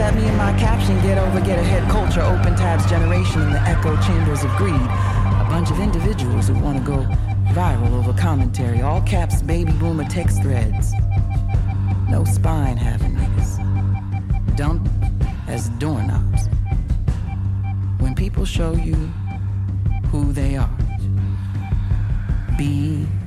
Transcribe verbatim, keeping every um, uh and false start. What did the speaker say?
at me in my caption. Get over, get ahead culture, open tabs generation in the echo chambers of greed. A bunch of individuals who want to go viral over commentary. All caps, baby boomer text threads. No spine having niggas. Dumb as doorknobs. When people show you who they are, be